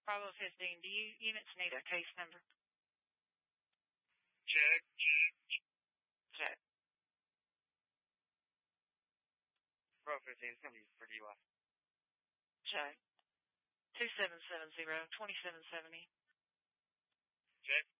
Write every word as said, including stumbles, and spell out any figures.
Bravo fifteen, do you units need a case number? Check. Check. Bravo fifteen, it's going to be for D U I. Check. two seven seven zero, two seven seven zero. Check.